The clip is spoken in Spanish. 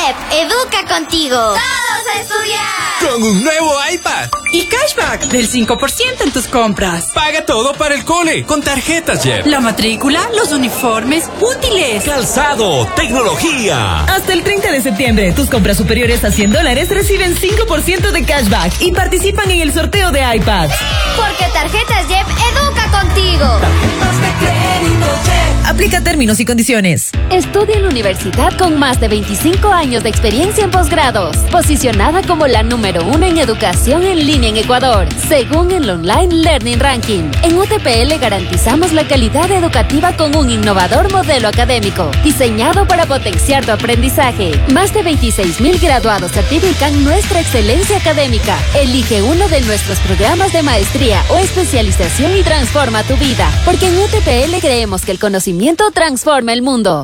Jeep, educa contigo. ¡Todos a estudiar! Con un nuevo iPad. Y cashback del 5% en tus compras. Paga todo para el cole con tarjetas Jeep. La matrícula, los uniformes, útiles. Calzado, tecnología. Hasta el 30 de septiembre, tus compras superiores a $100 reciben 5% de cashback y participan en el sorteo de iPads. Porque Tarjetas Jeep educa contigo. Tarjetas de crédito Jeep. Aplica términos y condiciones. Estudia en la universidad con más de 25 años de experiencia en posgrados. Posicionada como la número 1 en educación en línea en Ecuador, según el Online Learning Ranking. En UTPL garantizamos la calidad educativa con un innovador modelo académico, diseñado para potenciar tu aprendizaje. Más de 26,000 graduados certifican nuestra excelencia académica. Elige uno de nuestros programas de maestría o especialización y transforma tu vida. Porque en UTPL creemos que el conocimiento transforma el mundo.